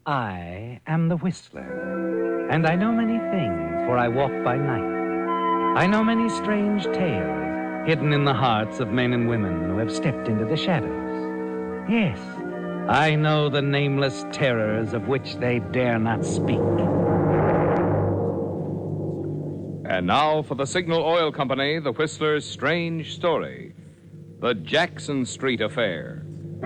I am the Whistler, and I know many things, for I walk by night. I know many strange tales hidden in the hearts of men and women who have stepped into the shadows. Yes, I know the nameless terrors of which they dare not speak. And now for the Signal Oil Company, the Whistler's strange story, the Jackson Street Affair.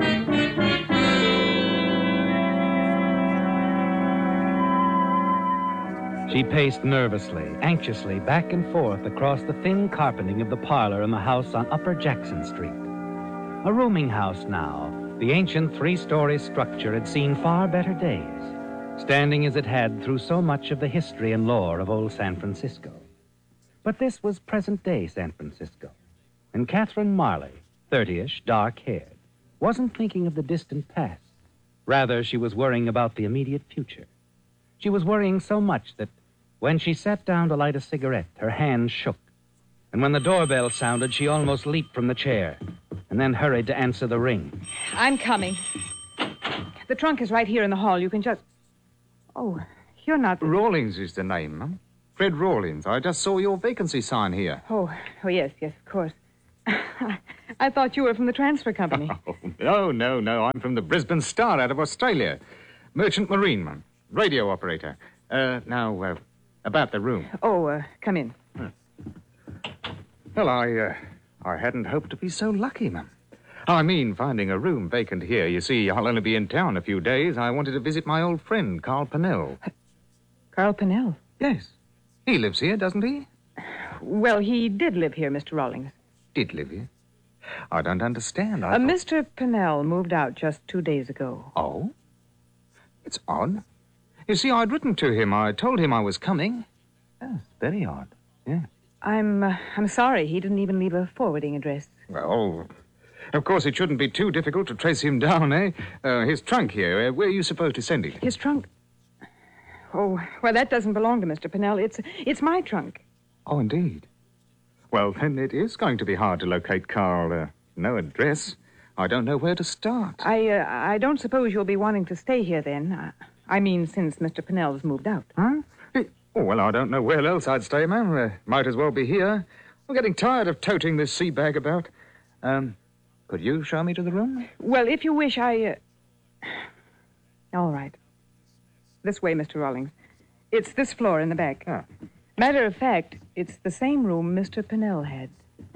She paced nervously, anxiously, back and forth across the thin carpeting of the parlor in the house on Upper Jackson Street. A rooming house now, the ancient three-story structure had seen far better days, standing as it had through so much of the history and lore of old San Francisco. But this was present-day San Francisco, and Catherine Marley, 30-ish, dark-haired, wasn't thinking of the distant past. Rather, she was worrying about the immediate future. She was worrying so much that when she sat down to light a cigarette, her hands shook. And when the doorbell sounded, she almost leaped from the chair and then hurried to answer the ring. I'm coming. The trunk is right here in the hall. You can just... Oh, you're not... Rawlings is the name, ma'am. Fred Rawlings. I just saw your vacancy sign here. Oh, yes, of course. I thought you were from the transfer company. Oh, no. I'm from the Brisbane Star out of Australia. Merchant Marine, ma'am. Radio operator. Now, about the room. Oh, come in. Well, I hadn't hoped to be so lucky, ma'am. I mean, finding a room vacant here. You see, I'll only be in town a few days. I wanted to visit my old friend, Carl Pennell. Carl Pennell? Yes. He lives here, doesn't he? Well, he did live here, Mr. Rawlings. Did live here? I don't understand. Mr. Pennell moved out just 2 days ago. Oh? It's odd. You see, I'd written to him. I told him I was coming. Yes, very odd. Yeah. I'm sorry. He didn't even leave a forwarding address. Well, of course, it shouldn't be too difficult to trace him down, eh? His trunk here. Where are you supposed to send it? His trunk? Oh, well, that doesn't belong to Mr. Pennell. It's my trunk. Oh, indeed. Well, then it is going to be hard to locate Carl. No address. I don't know where to start. I don't suppose you'll be wanting to stay here then. I mean, since Mr. Pennell's moved out. Huh? Oh, well, I don't know where else I'd stay, ma'am. Might as well be here. I'm getting tired of toting this sea bag about. Could you show me to the room? Well, if you wish, All right. This way, Mr. Rawlings. It's this floor in the back. Ah. Matter of fact, it's the same room Mr. Pennell had.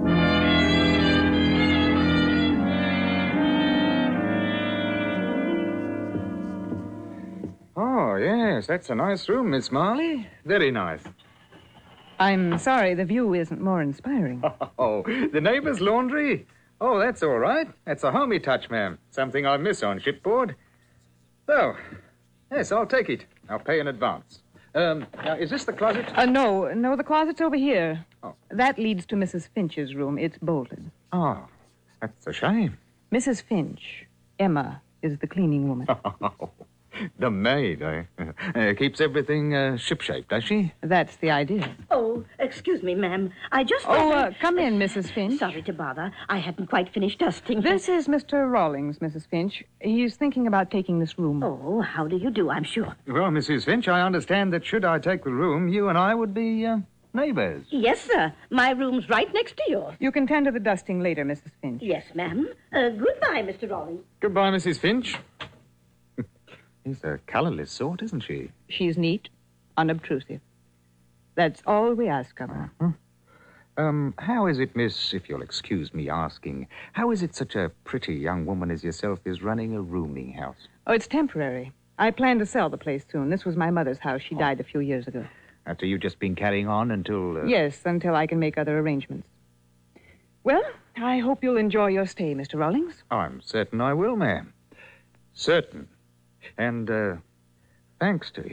Oh, yes, that's a nice room, Miss Marley. Very nice. I'm sorry the view isn't more inspiring. Oh, the neighbor's laundry? Oh, that's all right. That's a homey touch, ma'am. Something I miss on shipboard. So, yes, I'll take it. I'll pay in advance. Now, is this the closet? No, the closet's over here. Oh. That leads to Mrs. Finch's room. It's bolted. Oh, that's a shame. Mrs. Finch, Emma, is the cleaning woman. The maid, keeps everything shipshape, does she? That's the idea. Oh, excuse me, ma'am. I just... Come in, Mrs. Finch. Sorry to bother. I hadn't quite finished dusting. This is Mr. Rawlings, Mrs. Finch. He's thinking about taking this room. Oh, how do you do, I'm sure. Well, Mrs. Finch, I understand that should I take the room, you and I would be neighbors. Yes, sir. My room's right next to yours. You can tend to the dusting later, Mrs. Finch. Yes, ma'am. Goodbye, Mr. Rawlings. Goodbye, Mrs. Finch. She's a colorless sort, isn't she? She's neat, unobtrusive. That's all we ask of her. How is it, miss, if you'll excuse me asking, how is it such a pretty young woman as yourself is running a rooming house? Oh, it's temporary. I plan to sell the place soon. This was my mother's house. She died a few years ago. After you've just been carrying on until... Yes, until I can make other arrangements. Well, I hope you'll enjoy your stay, Mr. Rawlings. I'm certain I will, ma'am. Certain. And, thanks to you.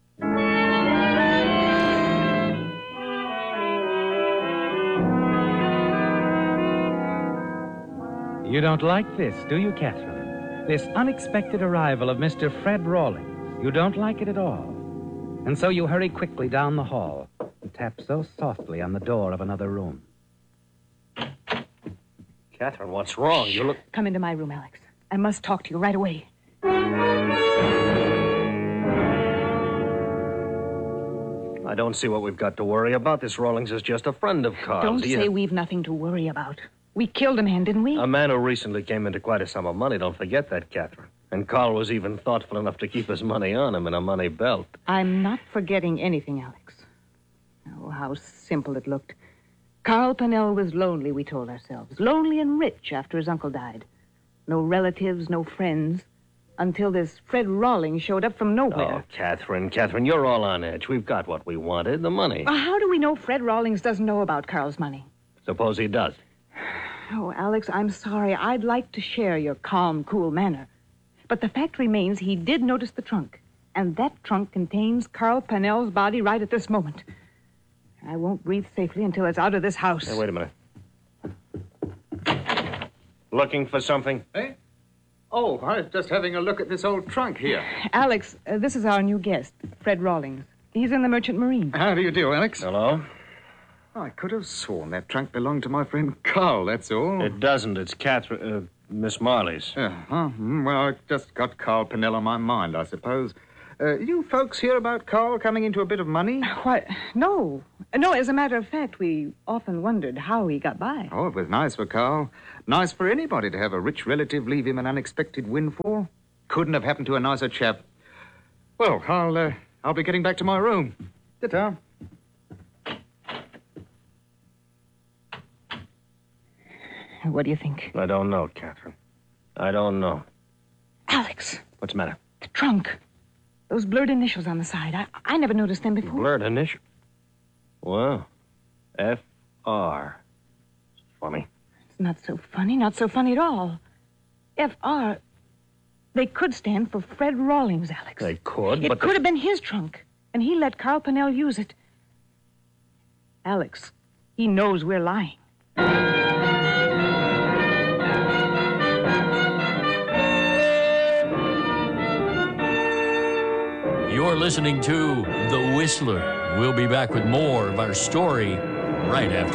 You don't like this, do you, Catherine? This unexpected arrival of Mr. Fred Rawlings. You don't like it at all. And so you hurry quickly down the hall and tap so softly on the door of another room. Catherine, what's wrong? You look... Come into my room, Alex. I must talk to you right away. I don't see what we've got to worry about. This Rawlings is just a friend of Carl's. Don't say we've nothing to worry about. We killed a man, didn't we? A man who recently came into quite a sum of money. Don't forget that, Catherine. And Carl was even thoughtful enough to keep his money on him in a money belt. I'm not forgetting anything, Alex. Oh, how simple it looked. Carl Pennell was lonely, we told ourselves. Lonely and rich after his uncle died. No relatives, no friends. Until this Fred Rawlings showed up from nowhere. Oh, Catherine, you're all on edge. We've got what we wanted, the money. Well, how do we know Fred Rawlings doesn't know about Carl's money? Suppose he does. Oh, Alex, I'm sorry. I'd like to share your calm, cool manner. But the fact remains he did notice the trunk. And that trunk contains Carl Pennell's body right at this moment. I won't breathe safely until it's out of this house. Hey, wait a minute. Looking for something? Eh? Oh, I was just having a look at this old trunk here. Alex, this is our new guest, Fred Rawlings. He's in the Merchant Marine. How do you do, Alex? Hello? I could have sworn that trunk belonged to my friend Carl, that's all. It doesn't. It's Catherine, Miss Marley's. Well, I just got Carl Pennell on my mind, I suppose. You folks hear about Carl coming into a bit of money? What? No. No, as a matter of fact, we often wondered how he got by. Oh, it was nice for Carl. Nice for anybody to have a rich relative leave him an unexpected windfall. Couldn't have happened to a nicer chap. Well, I'll be getting back to my room. Ta-ta. What do you think? I don't know, Catherine. I don't know. Alex, What's the matter? the trunk. Those blurred initials on the side. I never noticed them before. Blurred initial. Well, F.R. Funny. It's not so funny. Not so funny at all. F.R. They could stand for Fred Rawlings, Alex. They could, It but... could have been his trunk, and he let Carl Pennell use it. Alex, he knows we're lying. You're listening to The Whistler. We'll be back with more of our story right after